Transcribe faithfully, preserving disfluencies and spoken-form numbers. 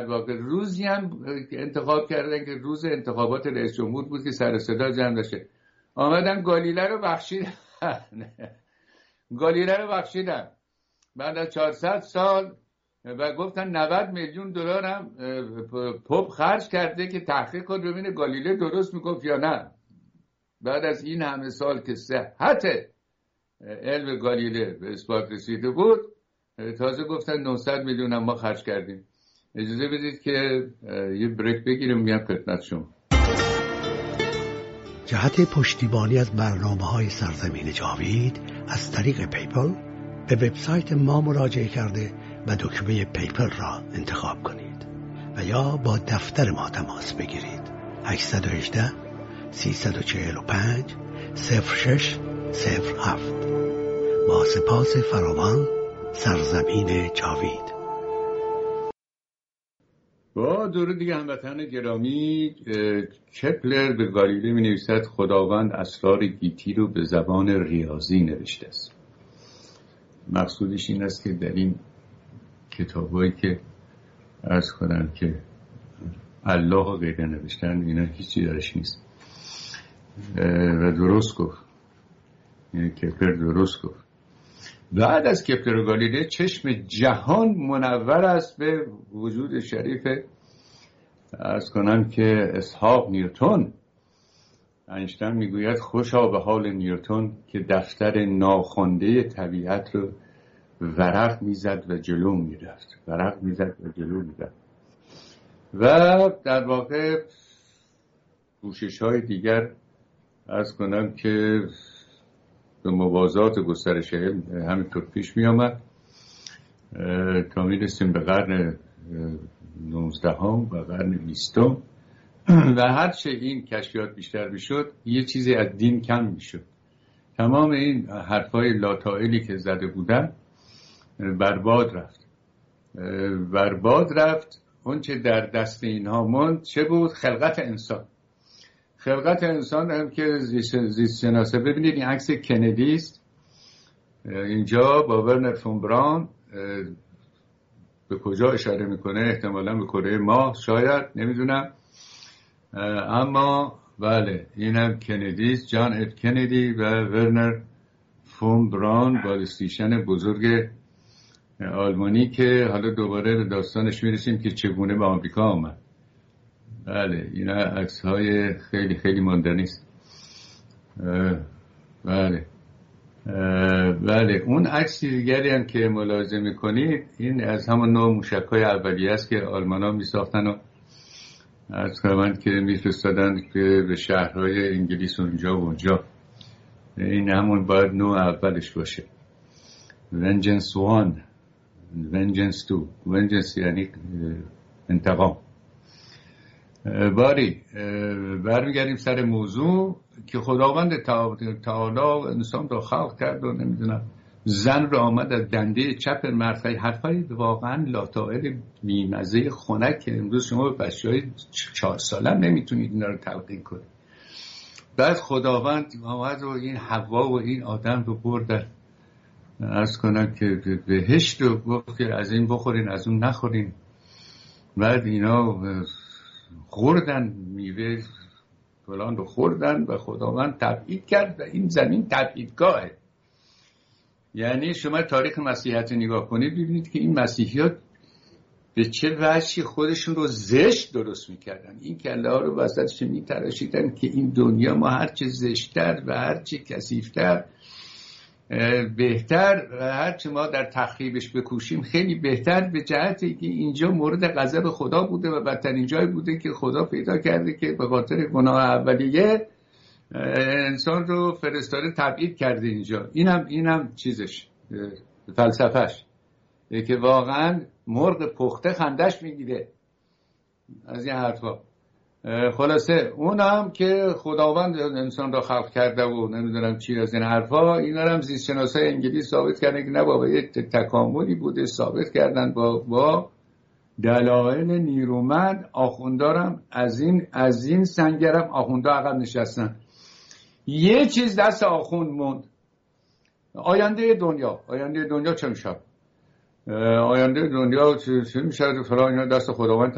واقع روزی هم انتخاب کردن که روز انتخابات رئیس جمهور بود که سر صدا جمع داشته، آمدن گالیله رو بخشیدن گالیله رو بخشیدن بعد از چهارصد سال و گفتن نود میلیون دلار هم پاپ خرج کرده که تحقیق کنه ببینه گالیله درست میگفت یا نه. بعد از این همه سال که صحت علم گالیله به اثبات رسیده بود، تازه گفتن نهصد میلیون هم ما خرج کردیم. اجازه بدید که یه بریک بگیریم میام خدمت شما. جهت پشتیبانی از برنامه‌های سرزمین جاوید از طریق پیپل به وبسایت ما مراجعه کرده و دکمه پیپل را انتخاب کنید و یا با دفتر ما تماس بگیرید. هشت یک هشت سه چهار پنج صفر شش صفر هفت. با سپاس فراوان، سرزمین جاوید. با درود دیگه هموطنان گرامی، کپلر به گالیله می نویسد خداوند اسرار گیتی رو به زبان ریاضی نوشته است. مقصودش این است که در این کتابایی که عرض کنن که الله و غیره نوشتن، اینا هیچی درش نیست و درست گفت، یعنی کپلر درست گفت. بعد از کپلر و گالیله چشم جهان منور است به وجود شریف عرض کنم که اسحاق نیوتن. اینشتین میگوید خوشا به حال نیوتن که دفتر ناخوانده طبیعت رو ورق میزد و جلو میرفت ورق میزد و جلو میرفت و در واقع کوشش های دیگر عرض کنم که به موازات گسترش علم همینطور پیش می آمد تا می رسیم به قرن نوزدهم و قرن بیستم و هرچه این کشفیات بیشتر می شد یه چیزی از دین کم می شد. تمام این حرفای لاتائلی که زده بودن برباد رفت برباد رفت اون چه در دست اینها موند چه بود؟ خلقت انسان. خلقت انسان هم که زیست شناسه، ببینید این عکس کندی است اینجا با ورنر فون براون. به کجا اشاره میکنه؟ احتمالاً به کره ماه، شاید، نمیدونم، اما بله اینم کندی است، جان اف کندی و ورنر فون براون، بالستیشن بزرگ آلمانی که حالا دوباره به داستانش میرسیم که چگونه به آمریکا آمد. بله اینا عکس های خیلی خیلی ماندنیست. بله بله اون عکس دیگری هم که ملاحظه میکنید این از همون نوع موشک های اولیه است که آلمان ها میساختن و از کامند که میفرستادن که به شهرهای انگلیس اونجا و اونجا. این همون باید نوع اولش باشه. Vengeance one Vengeance two. Vengeance یعنی انتقام. باری برمیگردیم سر موضوع که خداوند تعالی انسان رو خلق کرد و نمیدونم زن رو آمد از دنده چپ مرد. حرفای واقعا لاتائل بیمزه خنک که امروز شما به بچه‌های چهار ساله نمیتونید اینا رو تلقین کنید. بعد خداوند آمد و این حوا و این آدم رو بردن عرض کنم که بهشت رو گفت که از این بخورین از اون نخورین. بعد اینا خوردن میوه فلان رو خوردن و خداوند تبعید کرد و این زمین تبعیدگاهه. یعنی شما تاریخ مسیحیت نگاه کنید ببینید که این مسیحیات به چه وجهی خودشون رو زشت درست میکردن. این کله ها رو وسطش میتراشیدن که این دنیا ما هرچه زشتر و هرچه کثیفتر بهتر و هرچه ما در تخریبش بکوشیم خیلی بهتر، به جهتی که اینجا مورد غضب خدا بوده و بدترین جای بوده که خدا پیدا کرده که به خاطر گناه اولیه انسان رو فرستاده تبعید کرده اینجا. اینم اینم چیزش فلسفهش که واقعا مرغ پخته خندش میگیره از این حرفا. خلاصه اونم که خداوند انسان را خلق کرده و نمیدونم چی از این حرفا، اینا هم زیست شناسای انگلیس ثابت کردن که نه بابا یه تکاملی بوده، ثابت کردن با با دلایل نیرومند. آخوندارم از این از این سنگرم آخوندا عقب نشستن. یه چیز دست آخوند موند، آینده دنیا. آینده دنیا چه میشه؟ آینده دنیا چه میشه؟ فلان اینا دست خداوند